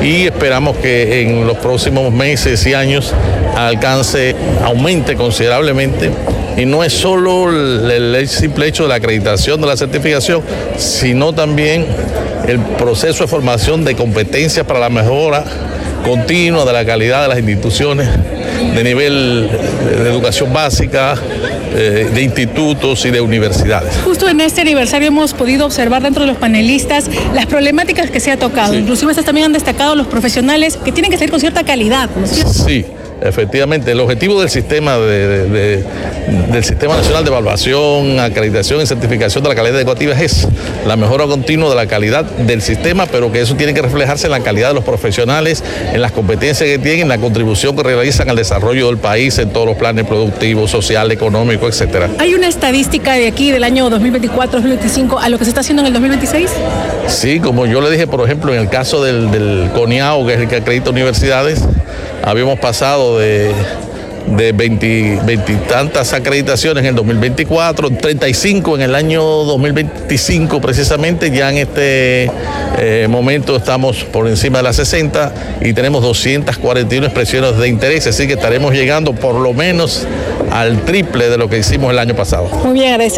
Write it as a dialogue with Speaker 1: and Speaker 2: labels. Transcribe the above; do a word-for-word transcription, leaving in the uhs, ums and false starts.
Speaker 1: y esperamos que en los próximos meses y años alcance, aumente considerablemente. Y no es solo el, el simple hecho de la acreditación de la certificación, sino también el proceso de formación de competencias para la mejora continua de la calidad de las instituciones de nivel de educación básica, eh, de institutos y de universidades.
Speaker 2: Justo en este aniversario hemos podido observar dentro de los panelistas las problemáticas que se ha tocado. Sí. Inclusive estas también han destacado los profesionales que tienen que salir con cierta calidad, ¿no es cierto?
Speaker 1: Sí. Efectivamente, el objetivo del sistema de, de, de, del Sistema Nacional de Evaluación, Acreditación y Certificación de la Calidad Educativa es la mejora continua de la calidad del sistema, pero que eso tiene que reflejarse en la calidad de los profesionales, en las competencias que tienen, en la contribución que realizan al desarrollo del país en todos los planes productivos, social, económico, etcétera.
Speaker 2: ¿Hay una estadística de aquí del año dos mil veinticuatro, dos mil veinticinco a lo que se está haciendo en el dos mil veintiséis?
Speaker 1: Sí, como yo le dije, por ejemplo, en el caso del, del CONIAU, que es el que acredita universidades, habíamos pasado de, de veinte, veinte y tantas acreditaciones en el dos mil veinticuatro, treinta y cinco en el año dos mil veinticinco precisamente. Ya en este eh, momento estamos por encima de las sesenta y tenemos doscientas cuarenta y una expresiones de interés, así que estaremos llegando por lo menos al triple de lo que hicimos el año pasado.
Speaker 2: Muy bien,